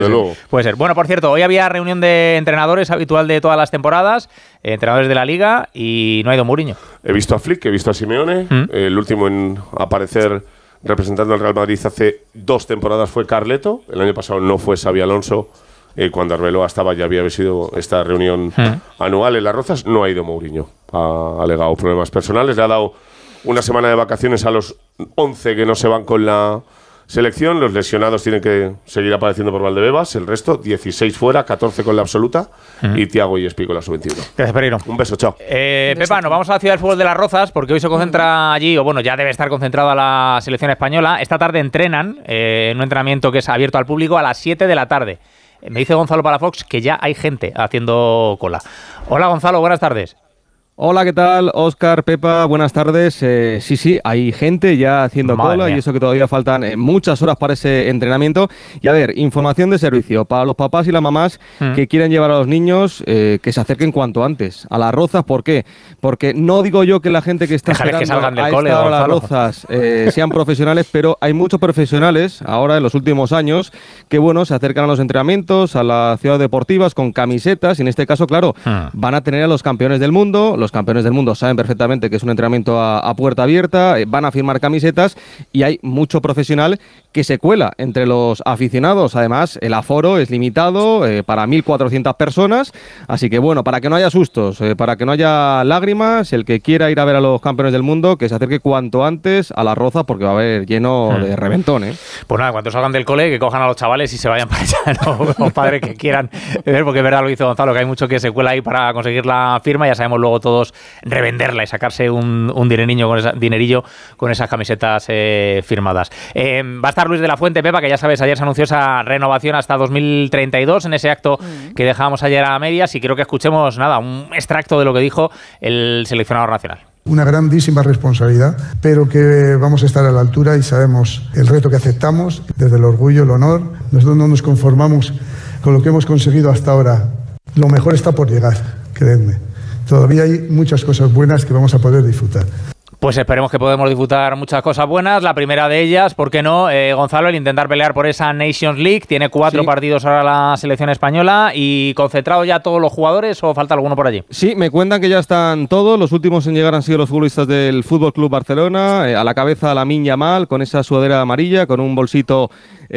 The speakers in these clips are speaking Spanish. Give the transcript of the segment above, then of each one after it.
luego. Puede ser. Bueno, por cierto, hoy había reunión de entrenadores habitual de todas las temporadas, entrenadores de la Liga, y no ha ido Mourinho. He visto a Flick, he visto a Simeone. El último en aparecer representando al Real Madrid hace 2 temporadas fue Carleto. El año pasado no fue Xabi Alonso. Cuando Arbeloa estaba ya había sido esta reunión anual en Las Rozas. No ha ido Mourinho. Ha alegado problemas personales. Le ha dado una semana de vacaciones a los 11 que no se van con la selección. Los lesionados tienen que seguir apareciendo por Valdebebas. El resto, 16 fuera, 14 con la absoluta. Y Thiago y Espi con la sub-21. Gracias, Pereiro. Un beso, chao. Pepa, nos vamos a la ciudad del fútbol de Las Rozas, porque hoy se concentra allí, o bueno, ya debe estar concentrada la selección española. Esta tarde entrenan en un entrenamiento que es abierto al público a las 7 de la tarde. Me dice Gonzalo Palafox que ya hay gente haciendo cola. Hola, Gonzalo, buenas tardes. Hola, ¿qué tal? Óscar, Pepa, buenas tardes. Sí, hay gente ya haciendo cola y eso que todavía faltan muchas horas para ese entrenamiento. Y a ver, información de servicio para los papás y las mamás que quieren llevar a los niños, que se acerquen cuanto antes a Las Rozas. ¿Por qué? Porque no digo yo que la gente que está esperando que salgan del a cole, esta hora Las Rozas sean profesionales, pero hay muchos profesionales ahora en los últimos años que, bueno, se acercan a los entrenamientos, a las ciudades deportivas con camisetas y en este caso, claro, van a tener a los campeones del mundo. Los campeones del mundo saben perfectamente que es un entrenamiento a puerta abierta, van a firmar camisetas y hay mucho profesional que se cuela entre los aficionados. Además, el aforo es limitado para 1.400 personas, así que bueno, para que no haya sustos, para que no haya lágrimas, el que quiera ir a ver a los campeones del mundo, que se acerque cuanto antes a Las Rozas porque va a haber lleno de reventón, ¿eh? Pues nada, cuando salgan del cole, que cojan a los chavales y se vayan para allá, ¿no? Los padres que quieran ver, porque es verdad lo que dice Gonzalo, que hay mucho que se cuela ahí para conseguir la firma. Ya sabemos luego todos revenderla y sacarse un dinerillo con esas camisetas firmadas. Va a estar Luis de la Fuente, Pepa, que ya sabes, ayer se anunció esa renovación hasta 2032 en ese acto que dejábamos ayer a medias, y quiero que escuchemos un extracto de lo que dijo el seleccionador nacional. Una grandísima responsabilidad, pero que vamos a estar a la altura y sabemos el reto que aceptamos, desde el orgullo, el honor. Nosotros no nos conformamos con lo que hemos conseguido hasta ahora. Lo mejor está por llegar, creedme. Todavía hay muchas cosas buenas que vamos a poder disfrutar. Pues esperemos que podamos disfrutar muchas cosas buenas. La primera de ellas, ¿por qué no, Gonzalo? El intentar pelear por esa Nations League. Tiene 4 partidos ahora la selección española. ¿Y concentrados ya todos los jugadores o falta alguno por allí? Sí, me cuentan que ya están todos. Los últimos en llegar han sido los futbolistas del FC Barcelona. A la cabeza Lamine Yamal, con esa sudadera amarilla, con un bolsito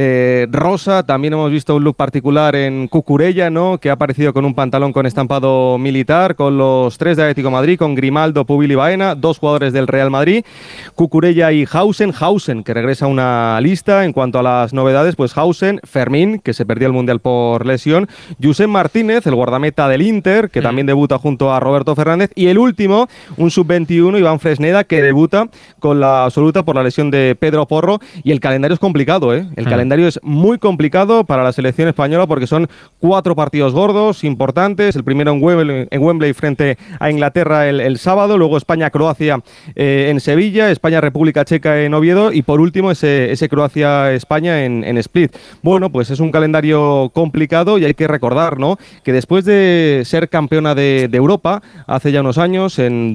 rosa. También hemos visto un look particular en Cucurella, ¿no?, que ha aparecido con un pantalón con estampado militar, con los 3 de Atlético de Madrid, con Grimaldo, Pubil y Baena, 2 jugadores del Real Madrid, Cucurella y Hausen, que regresa a una lista. En cuanto a las novedades, pues Hausen, Fermín, que se perdió el Mundial por lesión, Josep Martínez, el guardameta del Inter, que también debuta junto a Roberto Fernández, y el último, un sub-21, Iván Fresneda, que debuta con la absoluta por la lesión de Pedro Porro. Y el calendario es complicado, ¿eh? El calendario es muy complicado para la selección española porque son 4 partidos gordos, importantes. El primero en Wembley frente a Inglaterra el sábado, luego España-Croacia en Sevilla, España-República Checa en Oviedo y por último ese Croacia-España en Split. Bueno, pues es un calendario complicado y hay que recordar, ¿no?, que después de ser campeona de Europa hace ya unos años, en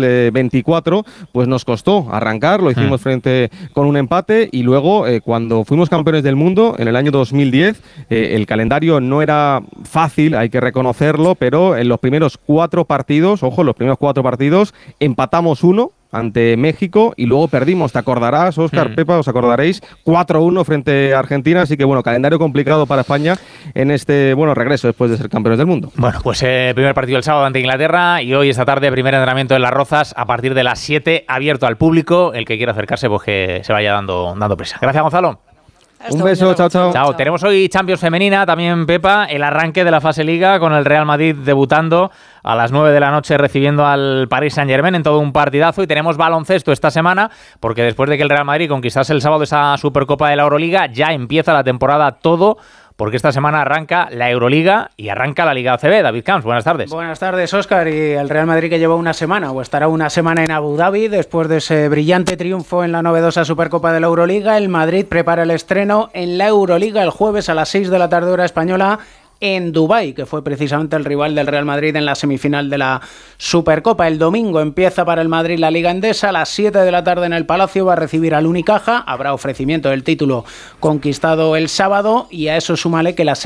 2024, pues nos costó arrancar, lo hicimos con un empate y luego cuando fuimos campeones del mundo en el año 2010, el calendario no era fácil, hay que reconocerlo, pero en los primeros 4 partidos, empatamos 1 ante México y luego perdimos, ¿te acordarás, Óscar, Pepa? Os acordaréis, 4-1 frente a Argentina, así que bueno, calendario complicado para España en este regreso después de ser campeones del mundo. Bueno, pues primer partido el sábado ante Inglaterra y hoy esta tarde primer entrenamiento en Las Rozas a partir de las 7, abierto al público. El que quiera acercarse, pues que se vaya dando prisa. Gracias, Gonzalo. Un beso, chao. Chao. Tenemos hoy Champions femenina, también, Pepa, el arranque de la fase Liga con el Real Madrid debutando a las 9 de la noche recibiendo al Paris Saint-Germain en todo un partidazo. Y tenemos baloncesto esta semana porque después de que el Real Madrid conquistase el sábado esa Supercopa de la Euroliga, ya empieza la temporada todo, porque esta semana arranca la Euroliga y arranca la Liga ACB. David Camps, buenas tardes. Buenas tardes, Óscar. Y el Real Madrid, que lleva una semana o estará una semana en Abu Dhabi después de ese brillante triunfo en la novedosa Supercopa de la Euroliga. El Madrid prepara el estreno en la Euroliga el jueves a las 6 de la tarde hora española en Dubái, que fue precisamente el rival del Real Madrid en la semifinal de la Supercopa. El domingo empieza para el Madrid la Liga Endesa, a las 7 de la tarde en el Palacio va a recibir al Unicaja, habrá ofrecimiento del título conquistado el sábado y a eso súmale que la